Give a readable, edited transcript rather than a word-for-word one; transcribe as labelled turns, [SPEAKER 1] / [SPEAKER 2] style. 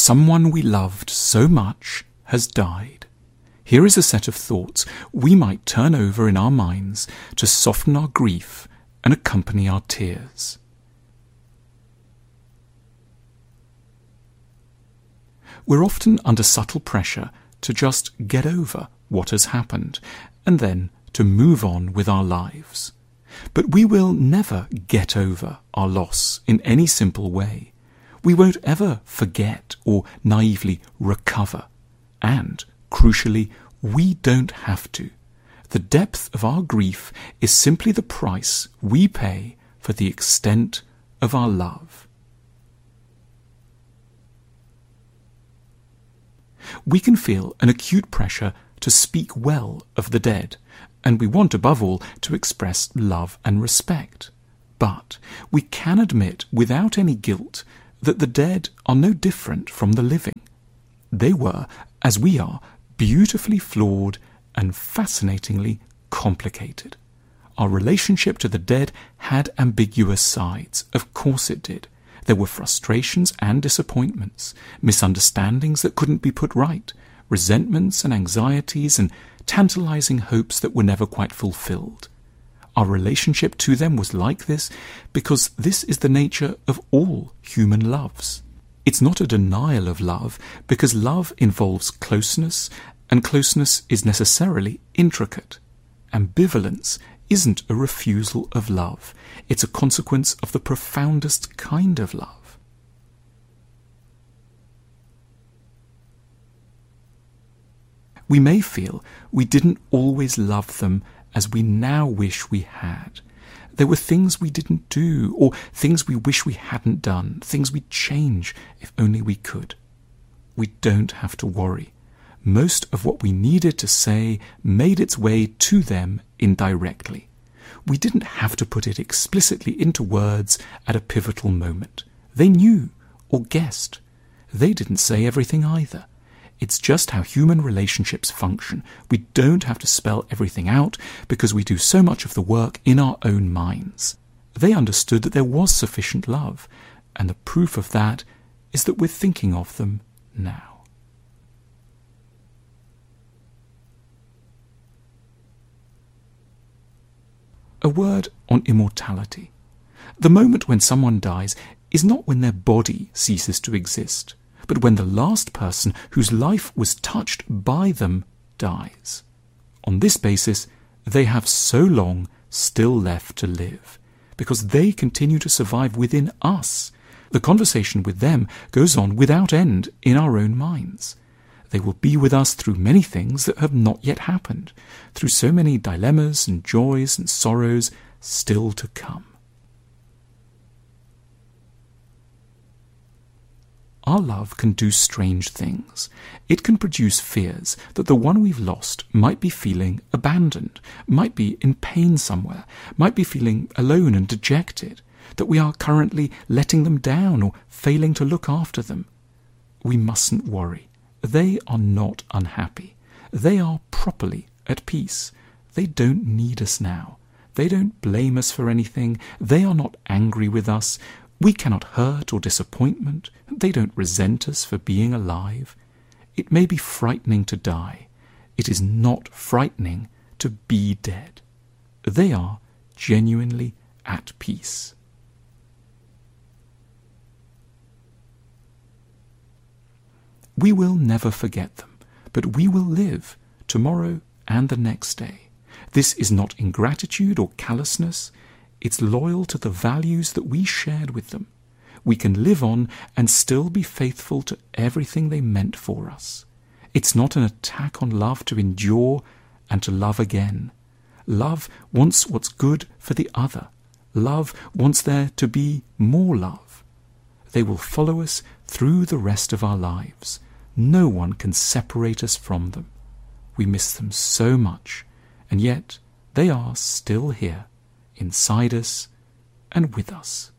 [SPEAKER 1] someone we loved so much has died. Here is a set of thoughts we might turn over in our minds to soften our grief and accompany our tears. We're often under subtle pressure to just get over what has happened and then to move on with our lives. But we will never get over our loss in any simple way. We won't ever forget or naively recover. And, crucially, we don't have to. The depth of our grief is simply the price we pay for the extent of our love. We can feel an acute pressure to speak well of the dead, and we want above all to express love and respect. But we can admit without any guilt that the dead are no different from the living. They were, as we are, beautifully flawed and fascinatingly complicated. Our relationship to the dead had ambiguous sides. Of course it did. There were frustrations and disappointments, misunderstandings that couldn't be put right, resentments and anxieties and tantalizing hopes that were never quite fulfilled. Our relationship to them was like this because this is the nature of all human loves. It's not a denial of love because love involves closeness, and closeness is necessarily intricate. Ambivalence isn't a refusal of love. It's a consequence of the profoundest kind of love. We may feel we didn't always love them as we now wish we had. There were things we didn't do, or things we wish we hadn't done, things we'd change if only we could. We don't have to worry. Most of what we needed to say made its way to them indirectly. We didn't have to put it explicitly into words at a pivotal moment. They knew or guessed. They didn't say everything either. It's just how human relationships function. We don't have to spell everything out because we do so much of the work in our own minds. They understood that there was sufficient love, and the proof of that is that we're thinking of them now. A word on immortality. The moment when someone dies is not when their body ceases to exist, but when the last person whose life was touched by them dies. On this basis, they have so long still left to live, because they continue to survive within us. The conversation with them goes on without end in our own minds. They will be with us through many things that have not yet happened, through so many dilemmas and joys and sorrows still to come. Our love can do strange things. It can produce fears that the one we've lost might be feeling abandoned, might be in pain somewhere, might be feeling alone and dejected, that we are currently letting them down or failing to look after them. We mustn't worry. They are not unhappy. They are properly at peace. They don't need us now. They don't blame us for anything. They are not angry with us. We cannot hurt or disappointment. They don't resent us for being alive. It may be frightening to die. It is not frightening to be dead. They are genuinely at peace. We will never forget them, but we will live tomorrow and the next day. This is not ingratitude or callousness. It's loyal to the values that we shared with them. We can live on and still be faithful to everything they meant for us. It's not an attack on love to endure and to love again. Love wants what's good for the other. Love wants there to be more love. They will follow us through the rest of our lives. No one can separate us from them. We miss them so much, and yet they are still here, inside us and with us.